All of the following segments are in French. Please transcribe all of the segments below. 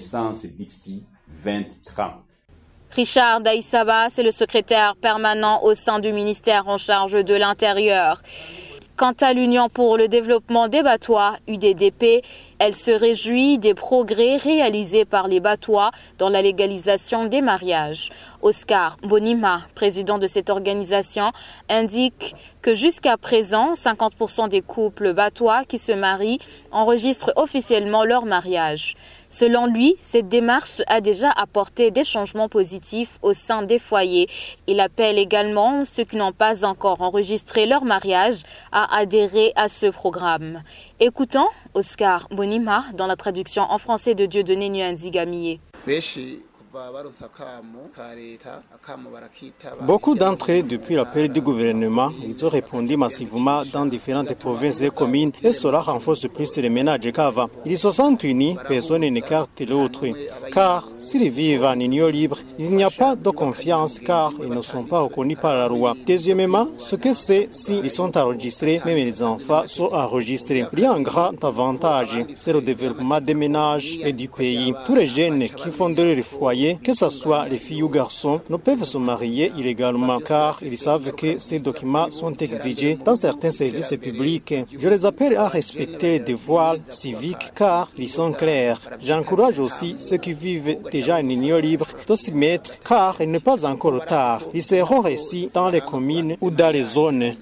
naissances d'ici 2030. Richard Daïsaba, c'est le secrétaire permanent au sein du ministère en charge de l'Intérieur. Quant à l'Union pour le développement des Batois, UDDP, elle se réjouit des progrès réalisés par les Batois dans la légalisation des mariages. Oscar Bonima, président de cette organisation, indique que jusqu'à présent, 50% des couples Batois qui se marient enregistrent officiellement leur mariage. Selon lui, cette démarche a déjà apporté des changements positifs au sein des foyers. Il appelle également ceux qui n'ont pas encore enregistré leur mariage à adhérer à ce programme. Écoutons Oscar Bonima dans la traduction en français de Dieudonné Nyanzigamiye. Beaucoup d'entre eux, depuis l'appel du gouvernement, ils ont répondu massivement dans différentes provinces et communes et cela renforce plus les ménages qu'avant. Ils se sentent unis, personne n'écarte l'autre. Car s'ils vivent en union libre, il n'y a pas de confiance car ils ne sont pas reconnus par la loi. Deuxièmement, ce que c'est s'ils sont enregistrés, même les enfants sont enregistrés. Il y a un grand avantage, c'est le développement des ménages et du pays. Tous les jeunes qui font de leur foyer, que ce soit les filles ou garçons, ne peuvent se marier illégalement car ils savent que ces documents sont exigés dans certains services publics. Je les appelle à respecter les devoirs civiques car ils sont clairs. J'encourage aussi ceux qui vivent déjà en union libre de s'y mettre car il n'est pas encore tard. Ils seront réussis dans les communes ou dans les zones.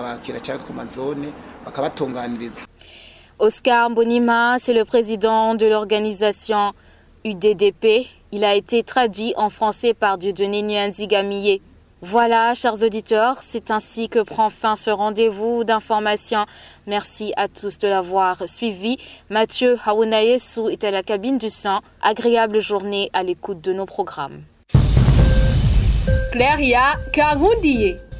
Oscar Bonima, c'est le président de l'organisation UDDP. Il a été traduit en français par Dieudonné Nyanzigamiye. Voilà, chers auditeurs, c'est ainsi que prend fin ce rendez-vous d'information. Merci à tous de l'avoir suivi. Mathieu Haounayesu est à la cabine du son. Agréable journée à l'écoute de nos programmes. Claire ya Karundiye.